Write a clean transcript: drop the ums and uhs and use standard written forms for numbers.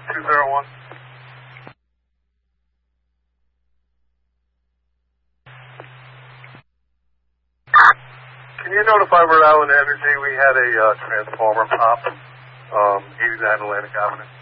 201. Can you notify Rhode Island Energy we had a transformer pop, 89 Atlantic Avenue?